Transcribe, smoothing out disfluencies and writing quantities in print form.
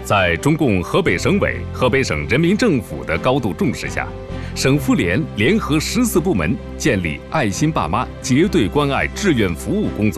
在中共河北省委、河北省人民政府的高度重视下，省妇联联合14部门建立爱心爸妈结对关爱志愿服务工作